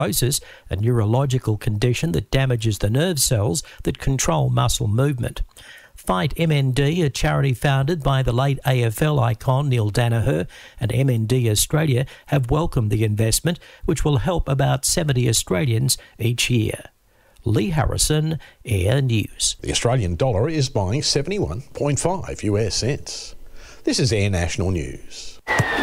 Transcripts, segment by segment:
osteoporosis, a neurological condition that damages the nerve cells that control muscle movement. Fight MND, a charity founded by the late AFL icon Neil Danaher, and MND Australia have welcomed the investment, which will help about 70 Australians each year. Lee Harrison, Air News. The Australian dollar is buying 71.5 US cents. This is Air National News.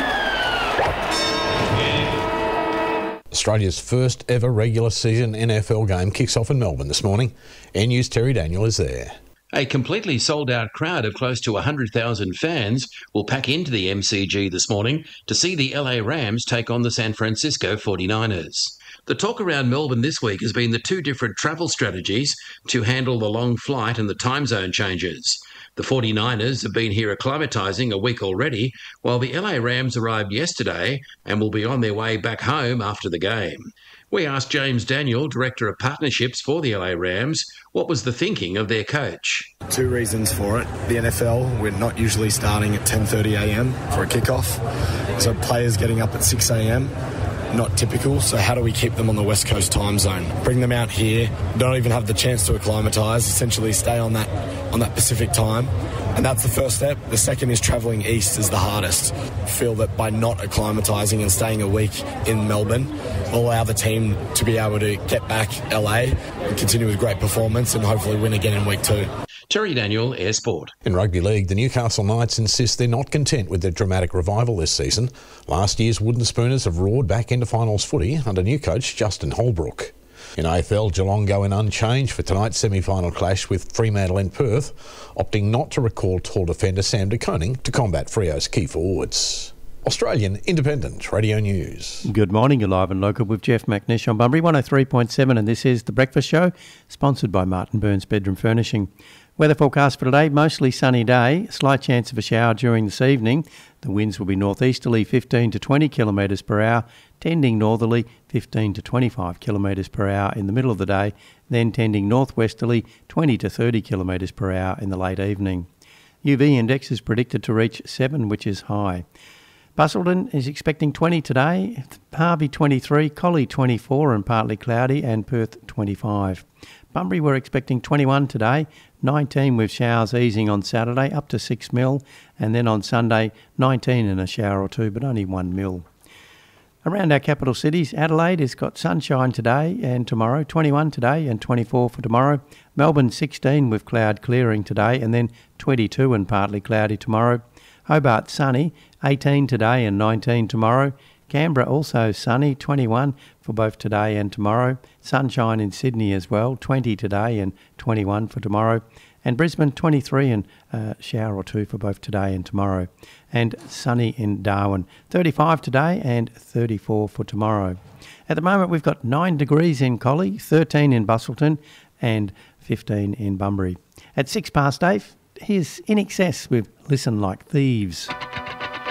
Australia's first ever regular season NFL game kicks off in Melbourne this morning. Air News' Terry Daniel is there. A completely sold-out crowd of close to 100,000 fans will pack into the MCG this morning to see the LA Rams take on the San Francisco 49ers. The talk around Melbourne this week has been the two different travel strategies to handle the long flight and the time zone changes. The 49ers have been here acclimatising a week already, while the LA Rams arrived yesterday and will be on their way back home after the game. We asked James Daniel, Director of Partnerships for the LA Rams, what was the thinking of their coach. Two reasons for it. The NFL, we're not usually starting at 10:30am for a kickoff, so players getting up at 6am, not typical. So how do we keep them on the West Coast time zone? Bring them out here, don't even have the chance to acclimatise, essentially stay on that Pacific time. And that's the first step. The second is travelling east is the hardest. I feel that by not acclimatising and staying a week in Melbourne will allow the team to be able to get back LA and continue with great performance and hopefully win again in week 2. Terry Daniel, Air Sport. In rugby league, the Newcastle Knights insist they're not content with their dramatic revival this season. Last year's Wooden Spooners have roared back into finals footy under new coach Justin Holbrook. In AFL, Geelong go in unchanged for tonight's semi-final clash with Fremantle in Perth, opting not to recall tall defender Sam De Koning to combat Freo's key forwards. Australian Independent Radio News. Good morning, you're live and local with Jeff McNish on Bunbury 103.7, and this is The Breakfast Show, sponsored by Martin Burns Bedroom Furnishing. Weather forecast for today, mostly sunny day, slight chance of a shower during this evening. The winds will be northeasterly 15 to 20 kilometres per hour, tending northerly 15 to 25 kilometres per hour in the middle of the day, then tending northwesterly 20 to 30 kilometres per hour in the late evening. UV index is predicted to reach 7, which is high. Busselton is expecting 20 today, Harvey 23, Collie 24 and partly cloudy, and Perth 25. Bunbury we're expecting 21 today, 19 with showers easing on Saturday up to 6 mil, and then on Sunday 19 and a shower or two, but only 1 mil. Around our capital cities, Adelaide has got sunshine today and tomorrow, 21 today and 24 for tomorrow. Melbourne 16 with cloud clearing today, and then 22 and partly cloudy tomorrow. Hobart sunny, 18 today and 19 tomorrow. Canberra also sunny, 21 for both today and tomorrow. Sunshine in Sydney as well, 20 today and 21 for tomorrow. And Brisbane, 23 and a shower or two for both today and tomorrow. And sunny in Darwin, 35 today and 34 for tomorrow. At the moment, we've got 9 degrees in Collie, 13 in Busselton and 15 in Bunbury. At 8:06, here's In Excess with Listen Like Thieves.